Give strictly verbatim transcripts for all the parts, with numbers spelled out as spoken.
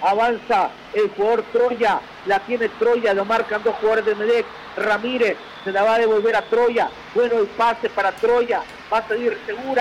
avanza el jugador Troya, la tiene Troya, lo marcan dos jugadores de Emelec, Ramírez se la va a devolver a Troya, bueno el pase para Troya, va a salir Segura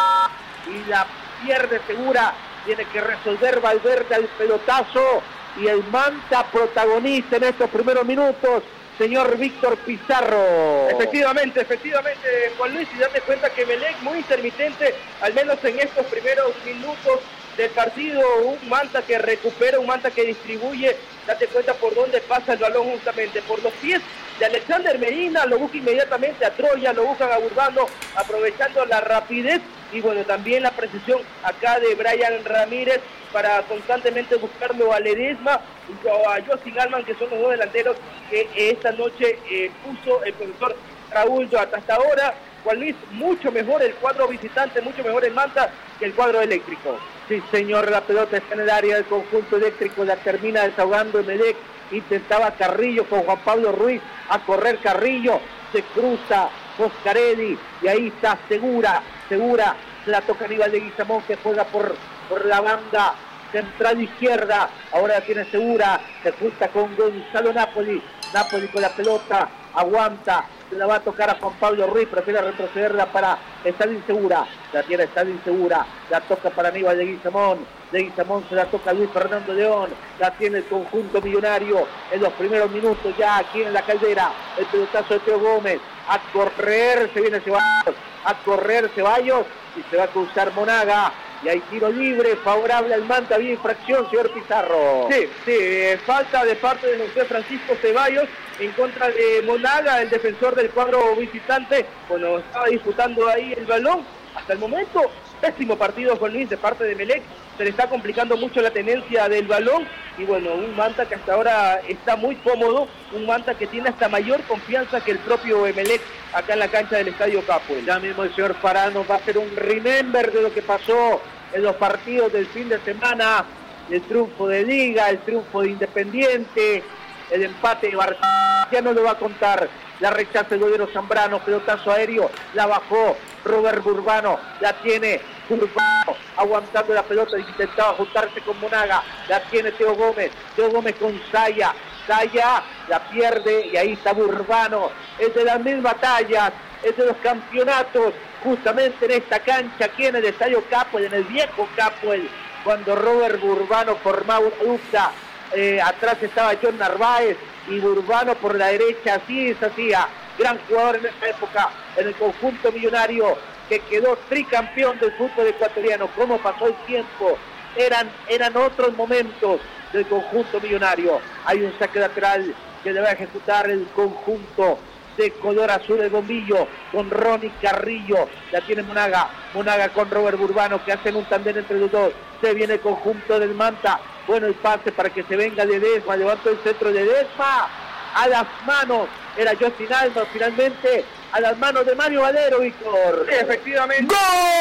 y la pierde Segura, tiene que resolver Valverde al pelotazo y el Manta protagonista en estos primeros minutos, señor Víctor Pizarro. Efectivamente, efectivamente, Juan Luis, y date cuenta que Emelec muy intermitente, al menos en estos primeros minutos del partido, un Manta que recupera, un Manta que distribuye, date cuenta por dónde pasa el balón justamente, por los pies de Alexander Medina, lo busca inmediatamente a Troya, lo buscan a Urbano, aprovechando la rapidez y bueno, también la precisión acá de Brian Ramírez para constantemente buscarlo a Ledesma y a Justin Alman, que son los dos delanteros que esta noche eh, puso el profesor Raúl Duarte. Hasta ahora, Juan Luis, mucho mejor el cuadro visitante, mucho mejor el Manta que el cuadro eléctrico. Sí, señor, la pelota está en el área del conjunto eléctrico, la termina desahogando Emelec, intentaba Carrillo con Juan Pablo Ruiz, a correr Carrillo, se cruza Foscarelli, y ahí está Segura, Segura, se la toca Aníbal Leguizamón, que juega por, por la banda central izquierda, ahora la tiene Segura, se junta con Gonzalo Napoli, Napoli con la pelota, aguanta, se la va a tocar a Juan Pablo Ruiz, prefiere retrocederla para Stalin Segura, la tiene Stalin Segura, la toca para Aníbal Leguizamón, Leguizamón se la toca a Luis Fernando León, la tiene el conjunto millonario en los primeros minutos ya aquí en la Caldera, el pelotazo de Teo Gómez, a correr se viene Ceballos, a correr Ceballos y se va a cruzar Monaga. Y hay tiro libre, favorable al Manta, había infracción, señor Pizarro. Sí, sí, eh, falta de parte de José Francisco Ceballos en contra de Monaga, el defensor del cuadro visitante. Bueno, estaba disputando ahí el balón. Hasta el momento, pésimo partido, Juan Luis, de parte de Emelec. Se le está complicando mucho la tenencia del balón. Y bueno, un Manta que hasta ahora está muy cómodo, un Manta que tiene hasta mayor confianza que el propio Emelec acá en la cancha del Estadio Capuel. Ya mismo el señor Farano va a hacer un remember de lo que pasó en los partidos del fin de semana, el triunfo de Liga, el triunfo de Independiente, el empate de Barcelona, ya no lo va a contar, la rechaza el gobierno Zambrano, pelotazo aéreo, la bajó Robert Urbano, la tiene Urbano, aguantando la pelota, intentaba juntarse con Monaga, la tiene Teo Gómez, Teo Gómez con Saya, Saya la pierde y ahí está Urbano, es de las mismas tallas, es de los campeonatos, justamente en esta cancha, aquí en el Estadio Capuel, en el viejo Capuel, cuando Robert Urbano formaba una dupla, eh, atrás estaba John Narváez y Urbano por la derecha, así se hacía, gran jugador en esa época, en el conjunto millonario, que quedó tricampeón del fútbol ecuatoriano. Cómo pasó el tiempo, eran, eran otros momentos del conjunto millonario. Hay un saque lateral que le va a ejecutar el conjunto de color azul el bombillo con Ronnie Carrillo, la tiene Monaga, Monaga con Robert Urbano, que hacen un tandem entre los dos, se viene el conjunto del Manta, bueno el pase para que se venga Ledesma, levantó el centro de Ledesma, a las manos, era Justin Alman finalmente, a las manos de Mario Valero, Víctor. Sí, efectivamente.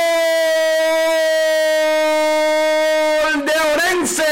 ¡Gol de Orense!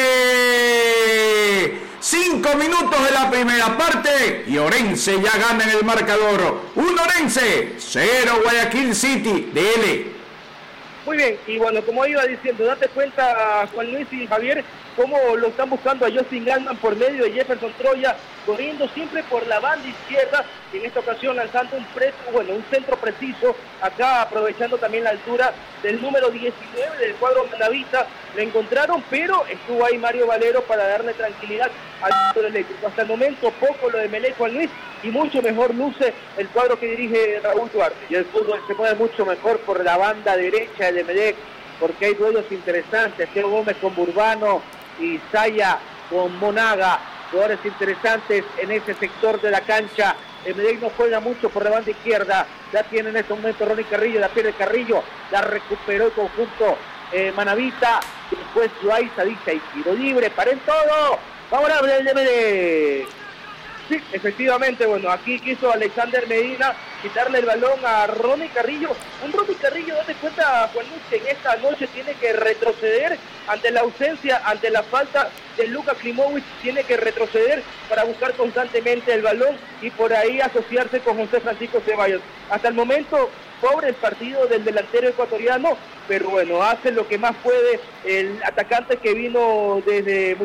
Cinco minutos de la primera parte y Orense ya gana en el marcador. Un Orense, cero Guayaquil City, D L. Muy bien, y bueno, como iba diciendo, date cuenta, Juan Luis y Javier, cómo lo están buscando a Justin Galman por medio de Jefferson Troya, corriendo siempre por la banda izquierda, y en esta ocasión lanzando un preso, bueno, un centro preciso, acá aprovechando también la altura del número diecinueve del cuadro Manavita, lo encontraron, pero estuvo ahí Mario Valero para darle tranquilidad al cuadro eléctrico. Hasta el momento poco lo de Emelec, Juan Luis, y mucho mejor luce el cuadro que dirige Raúl Duarte. Y el fútbol se mueve mucho mejor por la banda derecha de Emelec, porque hay duelos interesantes, Teo Gómez con Urbano y Saya con Monaga, jugadores interesantes en ese sector de la cancha. Emelec no juega mucho por la banda izquierda, la tiene en este momento Ronnie Carrillo, la pierde Carrillo, la recuperó el conjunto eh, Manavita, después Loaiza dice, y tiro libre, paren todo, favorable el de Emelec. Sí, efectivamente, bueno, aquí quiso Alexander Medina quitarle el balón a Ronnie Carrillo. Un Ronnie Carrillo, date cuenta, Juan Luis, que en esta noche tiene que retroceder ante la ausencia, ante la falta de Luka Klimovic, tiene que retroceder para buscar constantemente el balón y por ahí asociarse con José Francisco Ceballos. Hasta el momento, pobre el partido del delantero ecuatoriano, pero bueno, hace lo que más puede el atacante que vino desde